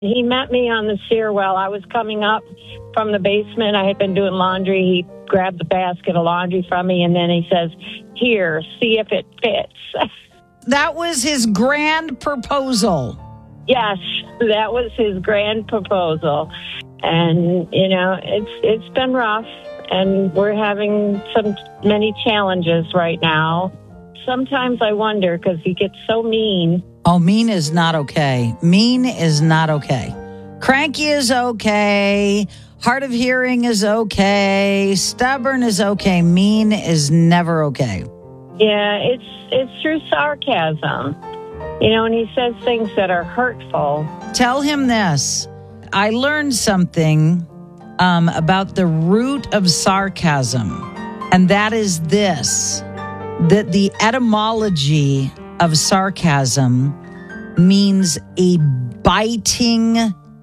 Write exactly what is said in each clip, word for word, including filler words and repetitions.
He met me on the stairwell. I was coming up from the basement. I had been doing laundry. He grabbed the basket of laundry from me, and then he says, "Here, see if it fits." That was his grand proposal. Yes, that was his grand proposal. And, you know, it's it's been rough, and we're having some many challenges right now. Sometimes I wonder, because he gets so mean. Oh, mean is not okay. Mean is not okay. Cranky is okay. Hard of hearing is okay. Stubborn is okay. Mean is never okay. Yeah, it's it's through sarcasm. You know, and he says things that are hurtful. Tell him this. I learned something um, about the root of sarcasm, and that is this, that the etymology of sarcasm means a biting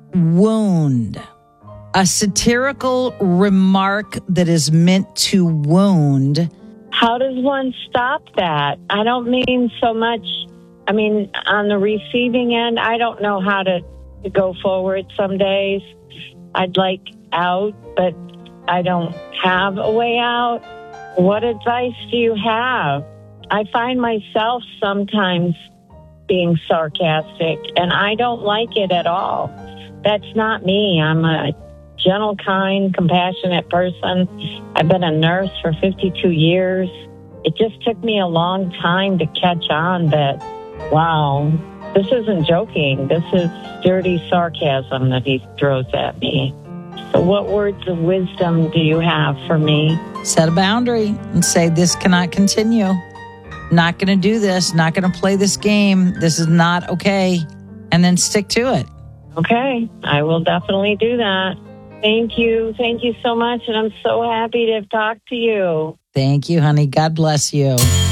wound, a satirical remark that is meant to wound. How does one stop that? I don't mean so much, I mean, on the receiving end, I don't know how to, to go forward some days. I'd like out, but I don't have a way out. What advice do you have? I find myself sometimes being sarcastic, and I don't like it at all. That's not me. I'm a gentle, kind, compassionate person. I've been a nurse for fifty-two years. It just took me a long time to catch on that, wow, this isn't joking. This is dirty sarcasm that he throws at me. So what words of wisdom do you have for me? Set a boundary and say, this cannot continue. Not going to do this. Not going to play this game. This is not okay. And then stick to it. Okay, I will definitely do that. Thank you. Thank you so much. And I'm so happy to have talked to you. Thank you, honey. God bless you.